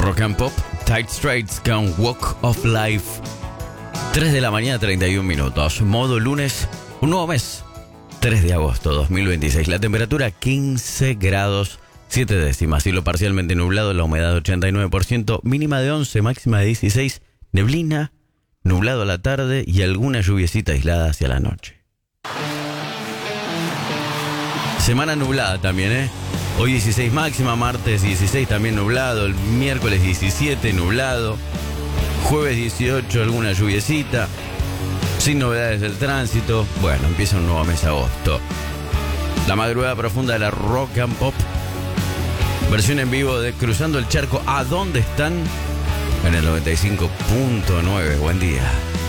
Rock and Pop, Tight Straits con Walk of Life. 3 de la mañana, 31 minutos. Modo lunes, un nuevo mes. 3 de agosto 2026. La temperatura 15 grados 7 décimas. Cielo parcialmente nublado, la humedad 89%, mínima de 11, máxima de 16. Neblina, nublado a la tarde y alguna lluviecita aislada hacia la noche. Semana nublada también, ¿eh? Hoy 16 máxima, martes 16 también nublado, el miércoles 17 nublado, jueves 18 alguna lluviecita, sin novedades del tránsito. Bueno, empieza un nuevo mes agosto. La madrugada profunda de la Rock and Pop, versión en vivo de Cruzando el Charco. ¿A dónde están? En el 95.9. Buen día.